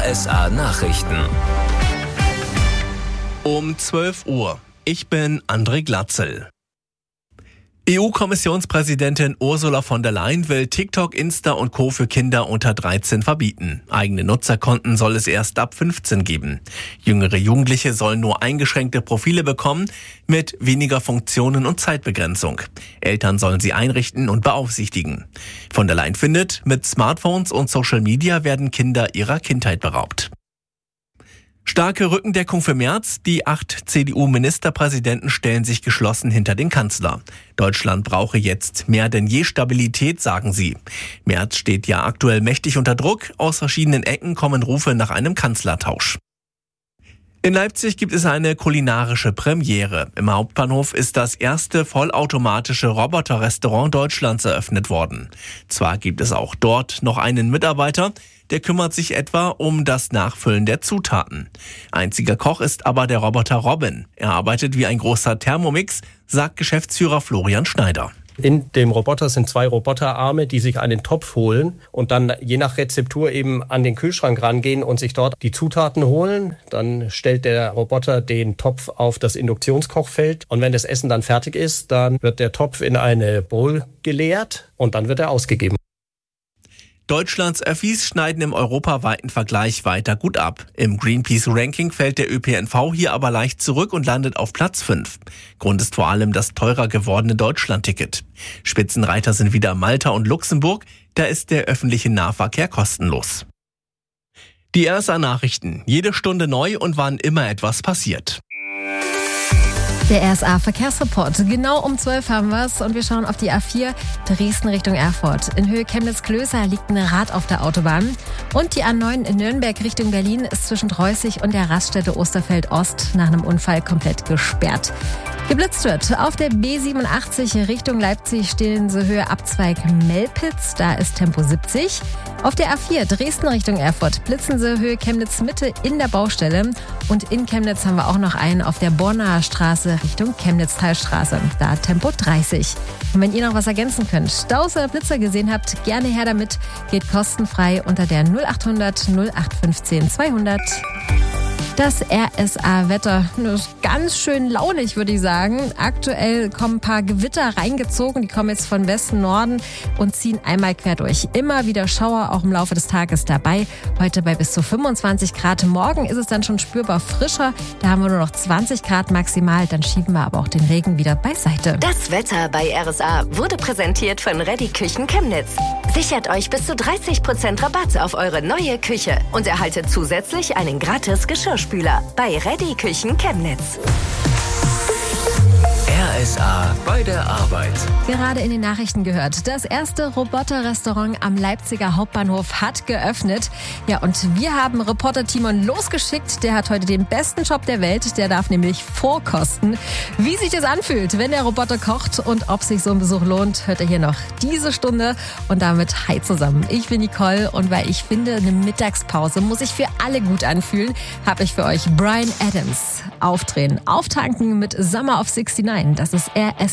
RSA Nachrichten. Um 12 Uhr. Ich bin André Glatzel. EU-Kommissionspräsidentin Ursula von der Leyen will TikTok, Insta und Co. für Kinder unter 13 verbieten. Eigene Nutzerkonten soll es erst ab 15 geben. Jüngere Jugendliche sollen nur eingeschränkte Profile bekommen mit weniger Funktionen und Zeitbegrenzung. Eltern sollen sie einrichten und beaufsichtigen. Von der Leyen findet, mit Smartphones und Social Media werden Kinder ihrer Kindheit beraubt. Starke Rückendeckung für Merz. Die 8 CDU-Ministerpräsidenten stellen sich geschlossen hinter den Kanzler. Deutschland brauche jetzt mehr denn je Stabilität, sagen sie. Merz steht ja aktuell mächtig unter Druck. Aus verschiedenen Ecken kommen Rufe nach einem Kanzlertausch. In Leipzig gibt es eine kulinarische Premiere. Im Hauptbahnhof ist das erste vollautomatische Roboterrestaurant Deutschlands eröffnet worden. Zwar gibt es auch dort noch einen Mitarbeiter, der kümmert sich etwa um das Nachfüllen der Zutaten. Einziger Koch ist aber der Roboter Robin. Er arbeitet wie ein großer Thermomix, sagt Geschäftsführer Florian Schneider. In dem Roboter sind 2 Roboterarme, die sich einen Topf holen und dann je nach Rezeptur eben an den Kühlschrank rangehen und sich dort die Zutaten holen. Dann stellt der Roboter den Topf auf das Induktionskochfeld und wenn das Essen dann fertig ist, dann wird der Topf in eine Bowl geleert und dann wird er ausgegeben. Deutschlands Öffis schneiden im europaweiten Vergleich weiter gut ab. Im Greenpeace-Ranking fällt der ÖPNV hier aber leicht zurück und landet auf Platz 5. Grund ist vor allem das teurer gewordene Deutschland-Ticket. Spitzenreiter sind wieder Malta und Luxemburg, da ist der öffentliche Nahverkehr kostenlos. Die RSA-Nachrichten, jede Stunde neu und wann immer etwas passiert. Der RSA-Verkehrsreport. Genau um 12 haben wir es und wir schauen auf die A4 Dresden Richtung Erfurt. In Höhe Chemnitz-Klößer liegt ein Rad auf der Autobahn. Und die A9 in Nürnberg Richtung Berlin ist zwischen Dreußig und der Raststätte Osterfeld-Ost nach einem Unfall komplett gesperrt. Geblitzt wird. Auf der B87 Richtung Leipzig stehen sie Höhe Abzweig Melpitz, da ist Tempo 70. Auf der A4 Dresden Richtung Erfurt blitzen sie Höhe Chemnitz Mitte in der Baustelle. Und in Chemnitz haben wir auch noch einen auf der Bornaer Straße Richtung Chemnitz-Talstraße, da Tempo 30. Und wenn ihr noch was ergänzen könnt, Staus oder Blitzer gesehen habt, gerne her damit. Geht kostenfrei unter der 0800 0815 200. Das RSA-Wetter ist ganz schön launig, würde ich sagen. Aktuell kommen ein paar Gewitter reingezogen. Die kommen jetzt von Westen, Norden und ziehen einmal quer durch. Immer wieder Schauer auch im Laufe des Tages dabei. Heute bei bis zu 25 Grad. Morgen ist es dann schon spürbar frischer. Da haben wir nur noch 20 Grad maximal. Dann schieben wir aber auch den Regen wieder beiseite. Das Wetter bei RSA wurde präsentiert von Reddy Küchen Chemnitz. Sichert euch bis zu 30% Rabatt auf eure neue Küche und erhaltet zusätzlich einen gratis Geschirrspüler bei Reddy Küchen Chemnitz. RSA bei der Arbeit. Gerade in den Nachrichten gehört, das erste Roboterrestaurant am Leipziger Hauptbahnhof hat geöffnet. Ja, und wir haben Reporter Timon losgeschickt. Der hat heute den besten Job der Welt. Der darf nämlich vorkosten. Wie sich das anfühlt, wenn der Roboter kocht und ob sich so ein Besuch lohnt, hört ihr hier noch diese Stunde. Und damit hi zusammen. Ich bin Nicole und weil ich finde, eine Mittagspause muss sich für alle gut anfühlen, habe ich für euch Bryan Adams. Aufdrehen, auftanken mit Summer of 69. Das ist RSA.